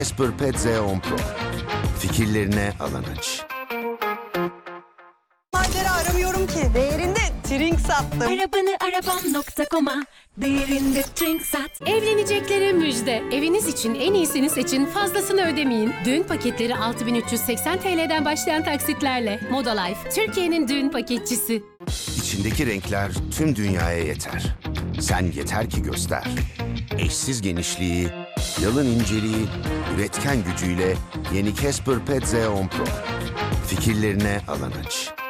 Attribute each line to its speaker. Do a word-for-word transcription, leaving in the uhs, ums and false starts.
Speaker 1: Casper Pet Xeon Pro. Fikirlerine alan aç.
Speaker 2: Macera aramıyorum ki. Değerinde trink sattım.
Speaker 3: Arabanı arabam nokta com'a değerinde trink sat. Evleneceklere müjde. Eviniz için en iyisini seçin, fazlasını ödemeyin. Düğün paketleri altı bin üç yüz seksen T L'den başlayan taksitlerle. Moda Life, Türkiye'nin düğün paketçisi.
Speaker 1: İçindeki renkler tüm dünyaya yeter. Sen yeter ki göster. Eşsiz genişliği, yalın inceliği, üretken gücüyle yeni Casper Pet Xeon Pro. Fikirlerine alan aç.